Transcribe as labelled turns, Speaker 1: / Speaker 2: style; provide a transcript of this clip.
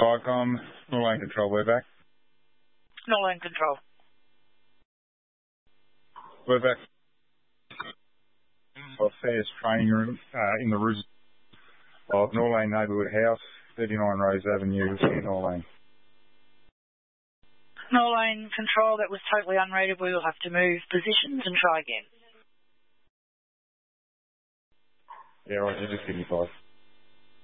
Speaker 1: Firecom, Norlane Control, we're back.
Speaker 2: Norlane Control.
Speaker 1: We're back. Affairs training room in the roof of Norlane Neighbourhood House, 39 Rose Avenue, Norlane.
Speaker 2: Norlane Control, that was totally unrated. We will have to move positions and try again.
Speaker 1: Yeah, right, you just give me 5.